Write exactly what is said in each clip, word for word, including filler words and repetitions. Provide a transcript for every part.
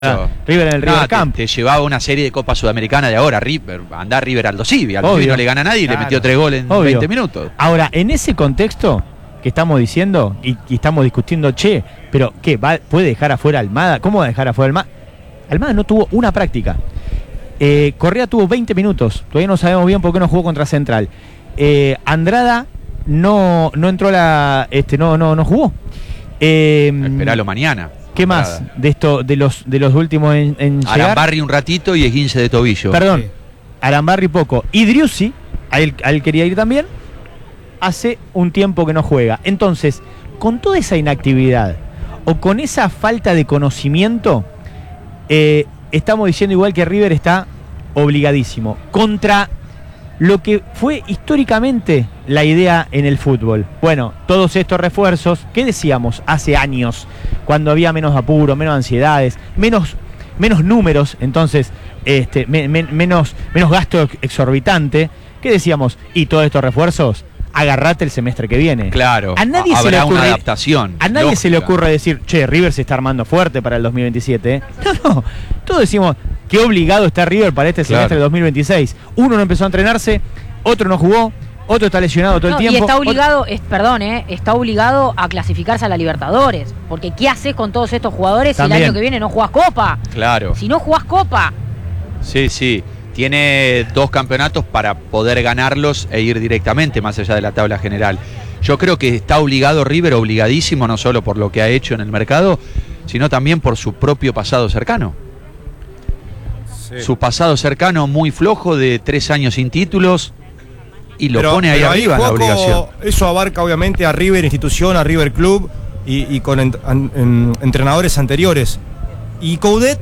Ah, River en el no, River te, Camp. te llevaba una serie de Copa Sudamericana de ahora. River, andá River Aldo Civi. Aldo Obvio. Civi no le gana a nadie y Claro. le metió tres goles en Obvio. veinte minutos. Ahora, en ese contexto que estamos diciendo y, y estamos discutiendo, che, pero ¿qué? ¿Va, ¿Puede dejar afuera a Almada? ¿Cómo va a dejar afuera a Almada? Almada no tuvo una práctica. Eh, Correa tuvo veinte minutos. Todavía no sabemos bien por qué no jugó contra Central. Eh, Andrada no, no entró a la. Este, no, no, no jugó. Eh, Esperalo mañana. ¿Qué más Andrada. de esto, de los de los últimos en, en llegar? Arambarri un ratito y esguince de tobillo. Perdón, Sí. Arambarri poco. Y Driussi, a él, a él quería ir también, hace un tiempo que no juega. Entonces, con toda esa inactividad o con esa falta de conocimiento, eh, estamos diciendo igual que River está obligadísimo contra lo que fue históricamente la idea en el fútbol. Bueno, todos estos refuerzos, ¿qué decíamos hace años? Cuando había menos apuro, menos ansiedades, menos, menos números, entonces este, me, me, menos, menos gasto exorbitante. ¿Qué decíamos? Y todos estos refuerzos, agarrate el semestre que viene. Claro, A nadie se habrá le ocurre, una adaptación. A nadie se le lógica. ocurre decir, che, River se está armando fuerte para el dos mil veintisiete. ¿eh? No, no. Todos decimos, qué obligado está River para este semestre Claro. de dos mil veintiséis. Uno no empezó a entrenarse, otro no jugó, otro está lesionado todo el No, tiempo. y está otro- obligado, es, perdón, eh, está obligado a clasificarse a la Libertadores. Porque ¿qué haces con todos estos jugadores si También. el año que viene no jugás Copa? Claro. Si no jugás Copa. Sí, sí. Tiene dos campeonatos para poder ganarlos e ir directamente más allá de la tabla general. Yo creo que está obligado River, obligadísimo, no solo por lo que ha hecho en el mercado, sino también por su propio pasado cercano. Sí. Su pasado cercano muy flojo de tres años sin títulos y lo Pero- pone ahí pero arriba en la Juaco, obligación. Eso abarca obviamente a River institución, a River Club y, y con ent- an- en- entrenadores anteriores. ¿Y Coudet?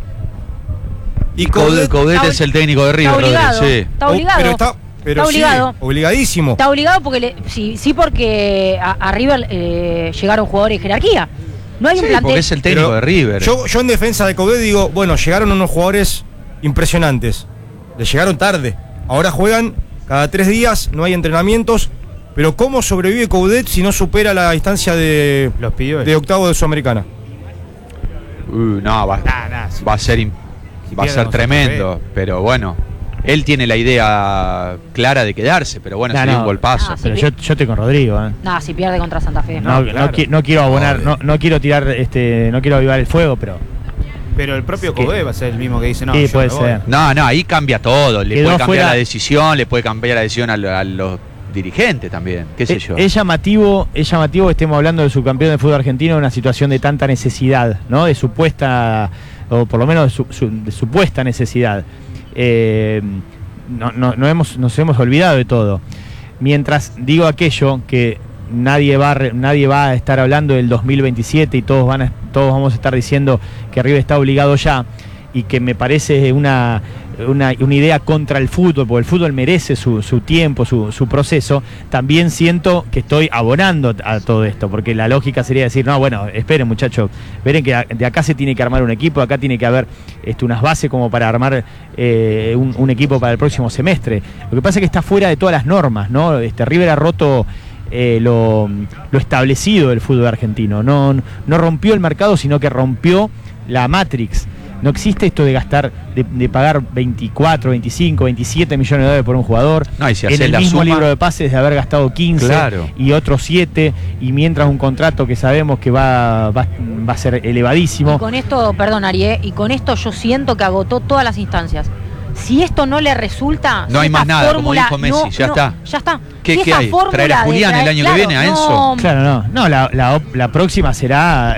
Y Coudet, Coudet Está es el técnico de Está River, obligado. Rodríguez, sí. Está Oh, obligado. pero está, pero Está sí, obligado. obligadísimo. Está obligado porque le- sí, sí porque a, a River eh, llegaron jugadores de jerarquía. No hay un Sí, plantel. porque es el técnico Pero de River. Yo, yo en defensa de Coudet digo, bueno, llegaron unos jugadores impresionantes. Le llegaron tarde. Ahora juegan cada tres días, no hay entrenamientos. Pero ¿cómo sobrevive Coudet si no supera la instancia de, Los pidió él. de octavo de Sudamericana? Uh, no, va, Nah, nah, si- va a ser, im- si va a pierde ser con tremendo, Santa Fe. pero bueno, él tiene la idea clara de quedarse, pero bueno, No, sería no. un golpazo. Ah, sí. Pero yo, yo estoy con Rodrigo. ¿eh? Nada, si pierde contra Santa Fe. No, No, no claro. qui- no quiero abonar, no, no quiero tirar, este, no quiero avivar el fuego, pero Pero el propio Es que- Codé va a ser el mismo que dice, no, Sí, yo puede me voy. ser. No, no, ahí cambia todo, le Quedó puede cambiar fuera- la decisión, le puede cambiar la decisión a, lo- a los dirigentes también, qué sé es, yo. es llamativo, es llamativo que estemos hablando del subcampeón del fútbol argentino en una situación de tanta necesidad, ¿no? De supuesta, o por lo menos de, su- su- de supuesta necesidad. Eh, no, no- no hemos, nos hemos olvidado de todo. Mientras digo aquello que nadie va, a re- nadie va a estar hablando del dos mil veintisiete y todos van a, todos vamos a estar diciendo que River está obligado ya y que me parece una, una, una idea contra el fútbol, porque el fútbol merece su, su tiempo, su, su proceso, también siento que estoy abonando a todo esto, porque la lógica sería decir, no, bueno, esperen muchachos, esperen que a- de acá se tiene que armar un equipo, acá tiene que haber este, unas bases como para armar eh, un, un equipo para el próximo semestre. Lo que pasa es que está fuera de todas las normas, ¿no? Este, River ha roto eh, lo, lo establecido del fútbol argentino, no, no rompió el mercado, sino que rompió la Matrix. No existe esto de gastar, de, de pagar veinticuatro, veinticinco, veintisiete millones de dólares por un jugador. No, y si en haces el la mismo suma- libro de pases de haber gastado quince Claro. y otros siete, y mientras un contrato que sabemos que va, va, va a ser Y elevadísimo. con esto, perdón Arié, y con esto yo siento que agotó todas las instancias. Si esto no le resulta, No si hay más esta nada, como fórmula dijo Messi, no- ya no- está. Ya está. ¿Qué- Si qué esa hay? fórmula ¿Traer a de Julián el año que claro, viene, a Enzo? no, Claro, no. No, la, la, op- la próxima será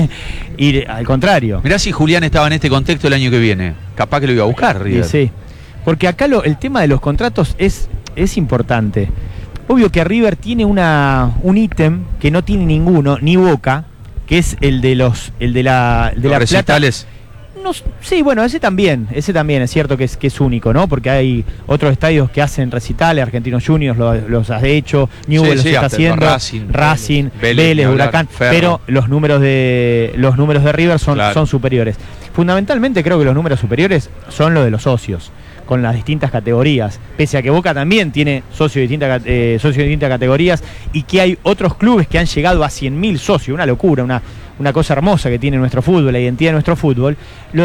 ir al contrario. Mirá si Julián estaba en este contexto el año que viene, capaz que lo iba a buscar, Sí, River. sí. Porque acá lo, el tema de los contratos es, es importante. Obvio que River tiene una, un ítem que no tiene ninguno, ni Boca, que es el de los el de la, de Los la plata. recitales. No, sí, bueno, ese también, ese también es cierto que es, que es único, ¿no? Porque hay otros estadios que hacen recitales, Argentinos Juniors lo- los ha hecho, Newell Sí, los sí, está hasta haciendo, Racing, Racing, Vélez, Vélez, ni hablar, Huracán, Ferro. pero los números de los números de River son, Claro. son superiores. Fundamentalmente creo que los números superiores son los de los socios, con las distintas categorías, pese a que Boca también tiene socios de distintas, eh, socios de distintas categorías y que hay otros clubes que han llegado a cien mil socios, una locura, una una cosa hermosa que tiene nuestro fútbol, la identidad de nuestro fútbol, lo